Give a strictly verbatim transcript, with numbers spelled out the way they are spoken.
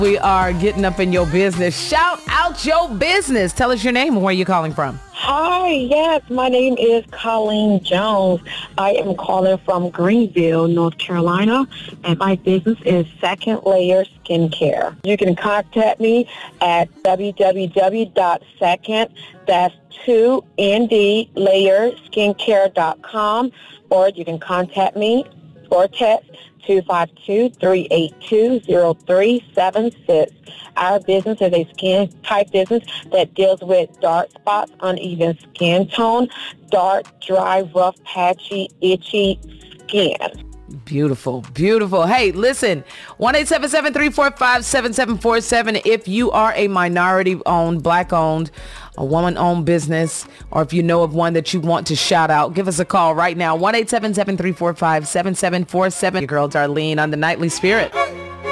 We are getting up in your business. Shout out your business. Tell us your name and where you're calling from. Hi, yes, my name is Colleen Jones. I am calling from Greenville, North Carolina, and my business is Second Layer Skincare. You can contact me at w w w dot second, that's two N D layer skincare dot com, or you can contact me or text two five two, three eight two, zero three seven six. Our business is a skin type business that deals with dark spots, uneven skin tone, dark, dry, rough, patchy, itchy skin. Beautiful, beautiful. Hey, listen, one eight seven seven, three four five, seven seven four seven. If you are a minority-owned, black-owned, a woman-owned business, or if you know of one that you want to shout out, give us a call right now. one eight seven seven, three four five, seven seven four seven. Your girl Darlene on the Nightly Spirit.